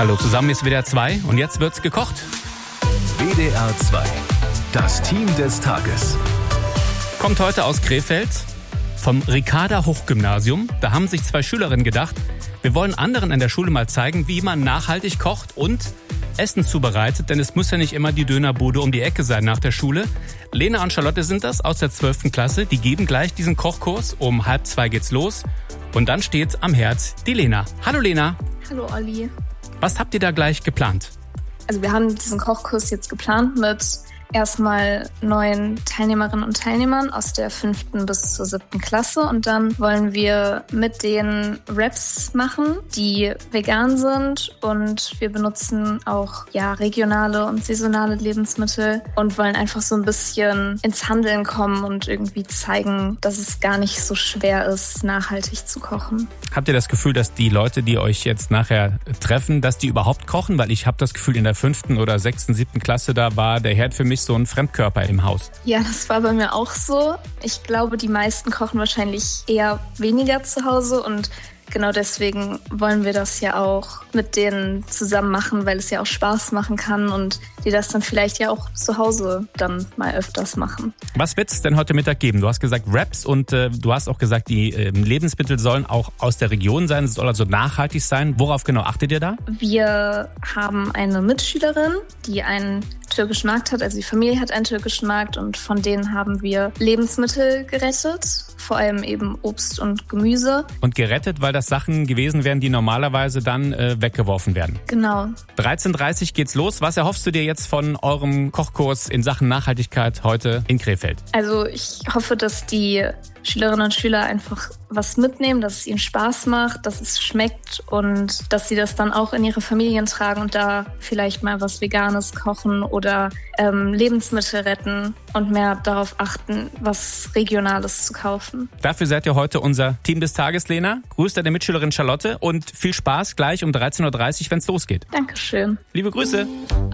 Hallo zusammen, ist WDR 2 und jetzt wird's gekocht. WDR 2, das Team des Tages. Kommt heute aus Krefeld vom Ricarda-Hochgymnasium. Da haben sich 2 Schülerinnen gedacht, wir wollen anderen in der Schule mal zeigen, wie man nachhaltig kocht und Essen zubereitet, denn es muss ja nicht immer die Dönerbude um die Ecke sein nach der Schule. Lena und Charlotte sind das aus der 12. Klasse. Die geben gleich diesen Kochkurs. Um 1:30 geht's los. Und dann steht am Herd die Lena. Hallo Lena. Hallo Olli. Was habt ihr da gleich geplant? Also wir haben diesen Kochkurs jetzt geplant mit erstmal 9 Teilnehmerinnen und Teilnehmern aus der 5. bis zur 7. Klasse und dann wollen wir mit denen Wraps machen, die vegan sind und wir benutzen auch regionale und saisonale Lebensmittel und wollen einfach so ein bisschen ins Handeln kommen und irgendwie zeigen, dass es gar nicht so schwer ist, nachhaltig zu kochen. Habt ihr das Gefühl, dass die Leute, die euch jetzt nachher treffen, dass die überhaupt kochen? Weil ich habe das Gefühl, in der 5. oder 6., 7. Klasse, da war der Herd für mich so ein Fremdkörper im Haus. Ja, das war bei mir auch so. Ich glaube, die meisten kochen wahrscheinlich eher weniger zu Hause und genau deswegen wollen wir das ja auch mit denen zusammen machen, weil es ja auch Spaß machen kann und die das dann vielleicht ja auch zu Hause dann mal öfters machen. Was wird es denn heute Mittag geben? Du hast gesagt Wraps und du hast auch gesagt, die Lebensmittel sollen auch aus der Region sein, es soll also nachhaltig sein. Worauf genau achtet ihr da? Wir haben eine Mitschülerin, die einen türkischen Markt hat, also die Familie hat einen türkischen Markt und von denen haben wir Lebensmittel gerettet, vor allem eben Obst und Gemüse. Und gerettet, weil das Sachen gewesen wären, die normalerweise dann weggeworfen werden. Genau. 13:30 geht's los. Was erhoffst du dir jetzt von eurem Kochkurs in Sachen Nachhaltigkeit heute in Krefeld? Also ich hoffe, dass die Schülerinnen und Schüler einfach was mitnehmen, dass es ihnen Spaß macht, dass es schmeckt und dass sie das dann auch in ihre Familien tragen und da vielleicht mal was Veganes kochen oder Lebensmittel retten und mehr darauf achten, was Regionales zu kaufen. Dafür seid ihr heute unser Team des Tages, Lena. Grüßt deine Mitschülerin Charlotte und viel Spaß gleich um 13:30 Uhr, wenn es losgeht. Dankeschön. Liebe Grüße.